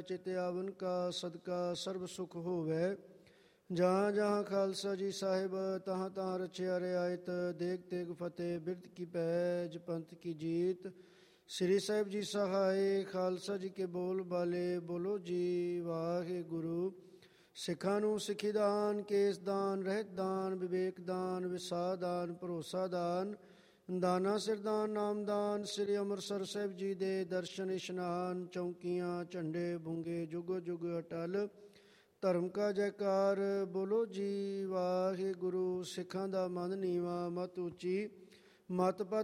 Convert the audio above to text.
ਚਿਤ ਆਵਨ ਕਾ ਸਦਕਾ ਸਰਬ ਸੁਖ ਹੋਵੇ। ਜਹਾਂ ਜਹਾਂ ਖਾਲਸਾ ਜੀ ਸਾਹਿਬ ਤਹਾਂ ਤਹਾਂ ਰਚਿਆ ਰਿਆਇਤ। ਦੇਖ ਤੇਗ ਫਤਿਹ ਬਿਰਧ ਕੀ ਪੈਜ ਪੰਥ ਕੀ ਜੀਤ। ਸ੍ਰੀ ਸਾਹਿਬ ਜੀ ਸਹਾਏ ਖਾਲਸਾ ਜੀ ਕੇ ਬੋਲ ਬਾਲੇ। ਬੋਲੋ ਜੀ ਵਾਹਿਗੁਰੂ। ਸਿੱਖਾਂ ਨੂੰ ਸਿੱਖੀ ਦਾਨ, ਕੇਸ ਦਾਨ, ਰਹਿਤ ਦਾਨ, ਵਿਵੇਕ ਦਾਨ, ਵਿਸਾਹ ਦਾਨ, ਭਰੋਸਾ ਦਾਨ, ਦਾਨਾ ਸਿਰਦਾਨ, ਨਾਮਦਾਨ। ਸ੍ਰੀ ਅੰਮ੍ਰਿਤਸਰ ਸਾਹਿਬ ਜੀ ਦੇ ਦਰਸ਼ਨ ਇਸ਼ਨਾਨ, ਚੌਂਕੀਆਂ, ਝੰਡੇ ਬੁੰਗੇ, ਜੁਗ ਜੁਗ ਅਟਲ। ਧਰਮ ਕਾ ਜੈਕਾਰ। ਬੋਲੋ ਜੀ ਵਾਹਿਗੁਰੂ। ਸਿੱਖਾਂ ਦਾ ਮਨ ਨੀਵਾਂ, ਮਤ ਉੱਚੀ, ਮਤ ਪਤ